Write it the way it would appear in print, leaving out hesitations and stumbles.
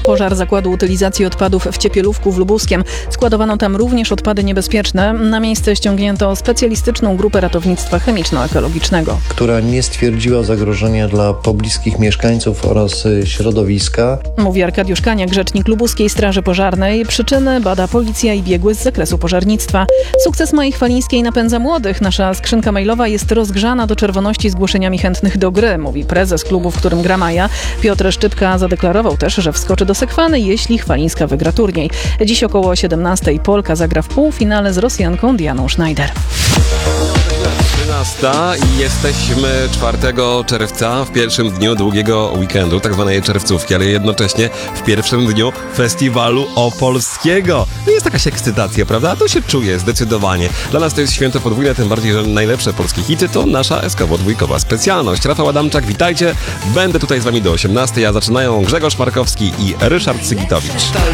Pożar zakładu utylizacji odpadów w Ciepielówku w Lubuskiem. Składowano tam również odpady niebezpieczne. Na miejsce ściągnięto specjalistyczną grupę ratownictwa chemiczno-ekologicznego, która nie stwierdziła zagrożenia dla pobliskich mieszkańców oraz środowiska. Mówi Arkadiusz Kaniak, rzecznik Lubuskiej Straży Pożarnej. Przyczyny bada policja i biegły z zakresu pożarnictwa. Sukces Mai Chwalińskiej napędza młodych. Nasza skrzynka mailowa jest rozgrzana do czerwoności zgłoszeniami chętnych do gry, mówi prezes klubu, w którym gra Maja. Piotr Szczypka zadeklarował też, że wskoczy do Sekwany, jeśli Chwalińska wygra turniej. Dziś około 17:00 Polka zagra w półfinale z Rosjanką Dianą Schneider. 13 i jesteśmy 4 czerwca w pierwszym dniu długiego weekendu, tak zwanej czerwcówki, ale jednocześnie w pierwszym dniu festiwalu opolskiego. No jest jakaś ekscytacja, prawda? To się czuje zdecydowanie. Dla nas to jest święto podwójne, tym bardziej, że najlepsze polskie hity to nasza SKW-dwójkowa specjalność. Rafał Adamczak, witajcie. Będę tutaj z wami do 18:00, a zaczynają Grzegorz Markowski i Ryszard Sygitowicz.